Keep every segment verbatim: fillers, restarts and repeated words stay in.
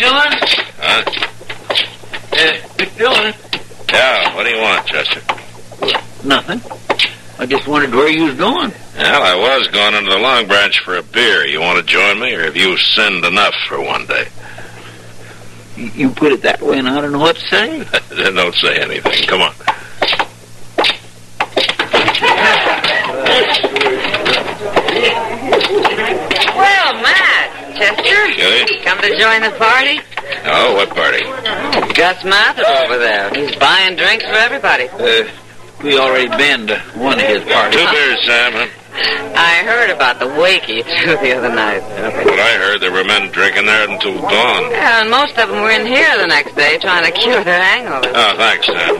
Dillon? Huh? Uh, Mister Dillon? Yeah, what do you want, Chester? Nothing. I just wondered where you was going. Well, I was going into the Long Branch for a beer. You want to join me, or have you sinned enough for one day? You, you put it that way, and I don't know what to say. Then don't say anything. Come on. Well, Matt, Chester, Kitty? come to join the party? Oh, what party? Oh, Gus Mather over there. He's buying drinks for everybody. Uh, we already been to one of his parties. Two beers, Sam, huh? I heard about the wakey, too, the other night. What I heard, there were men drinking there until dawn. Yeah, and most of them were in here the next day trying to cure their hangovers. Oh, thanks, Sam.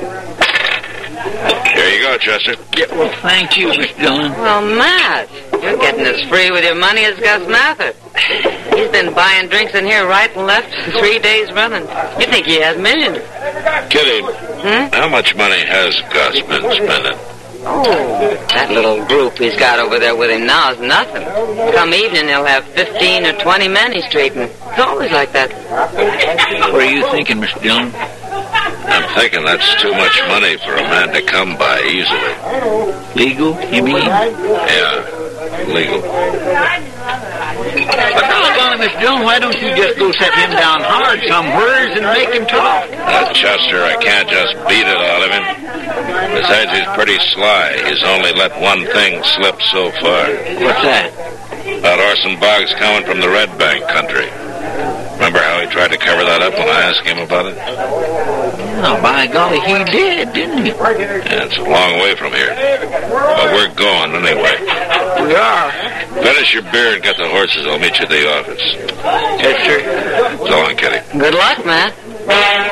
Here you go, Chester. Yeah, well, thank you, Mister Dillon. Well, Matt, you're getting as free with your money as Gus Mather. He's been buying drinks in here right and left for three days running. You think he has millions? Kitty, Hmm? how much money has Gus been spending? Oh, that little group he's got over there with him now is nothing. Come evening, he'll have fifteen or twenty men he's treating. It's always like that. What are you thinking, Mister Dillon? I'm thinking that's too much money for a man to come by easily. Legal, you mean? Yeah, legal. But doggone it, Mister Dillon, why don't you just go set him down hard somewheres and make him talk? Now, Chester, I can't just beat it out of him. Besides, he's pretty sly. He's only let one thing slip so far. What's that? About Orson Boggs coming from the Red Bank country. Remember how he tried to cover that up when I asked him about it? Oh, by golly, he did, didn't he? Yeah, it's a long way from here. But we're going anyway. We are. Finish your beer and get the horses. I'll meet you at the office. Yes, sir. So long, Kitty. Good luck, Matt.